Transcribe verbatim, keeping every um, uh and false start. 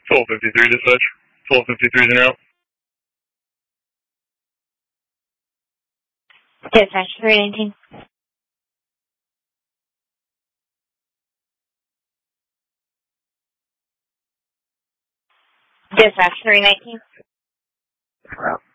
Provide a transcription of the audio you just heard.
twelve fifty-three dispatch. twelve fifty-three is en route. Dispatch three nineteen. Dispatch three nineteen.